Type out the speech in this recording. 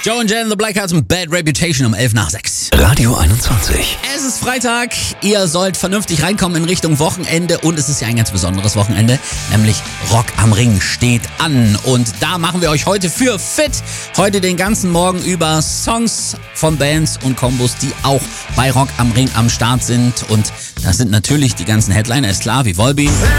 Joe and Jen, The Black Hearts und Bad Reputation um 11:06. Radio 21. Es ist Freitag, ihr sollt vernünftig reinkommen in Richtung Wochenende und es ist ja ein ganz besonderes Wochenende, nämlich Rock am Ring steht an und da machen wir euch heute für fit. Heute den ganzen Morgen über Songs von Bands und Kombos, die auch bei Rock am Ring am Start sind und das sind natürlich die ganzen Headliner, ist klar, wie Volbeat.